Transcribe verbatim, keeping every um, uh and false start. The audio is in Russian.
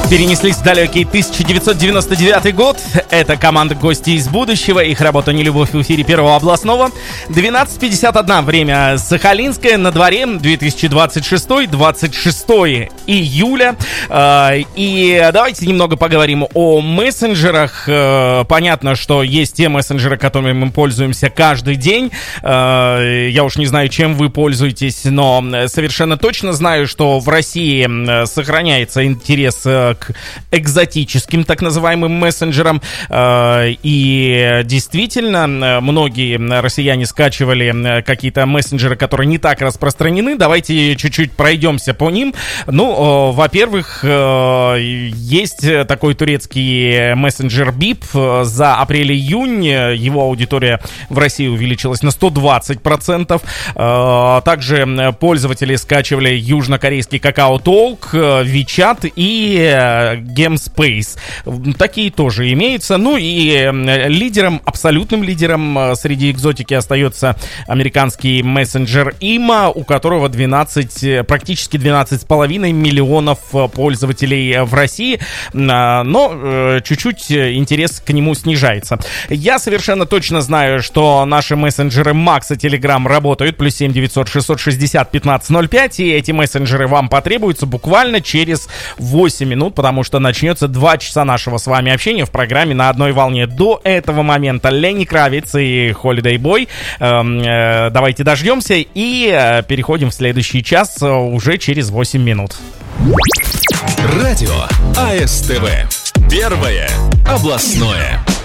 Перенеслись в далекий тысяча девятьсот девяносто девятый год. Это команда «Гости из будущего». Их работа «Не любовь» в эфире Первого областного. двенадцать пятьдесят один. Время Сахалинское. На дворе две тысячи двадцать шестой, двадцать шестого июля. И давайте немного поговорим о мессенджерах. Понятно, что есть те мессенджеры, которыми мы пользуемся каждый день. Я уж не знаю, чем вы пользуетесь, но совершенно точно знаю, что в России сохраняется интерес к экзотическим, так называемым, мессенджерам. И действительно, многие россияне скачивали какие-то мессенджеры, которые не так распространены. Давайте чуть-чуть пройдемся по ним. Ну, во-первых, есть такой турецкий мессенджер бип. За апрель-июнь его аудитория в России увеличилась на сто двадцать процентов. Также пользователи скачивали южнокорейский Kakao Talk, WeChat и GameSpace. Такие тоже имеются. Ну и лидером, абсолютным лидером среди экзотики остается американский мессенджер Има, у которого двенадцать, практически двенадцать с половиной миллионов пользователей в России. Но чуть-чуть интерес к нему снижается. Я совершенно точно знаю, что наши мессенджеры Макс и Telegram работают. Плюс семь девятьсот шестьсот шестьдесят пятнадцать ноль пять. И эти мессенджеры вам потребуются буквально через восемь минут, потому что начнется два часа нашего с вами общения в программе «На одной волне». До этого момента Ленни Кравиц и Holiday Boy. Эм, э, давайте дождемся и э, переходим в следующий час э, уже через восемь минут. Радио АСТВ. Первое областное.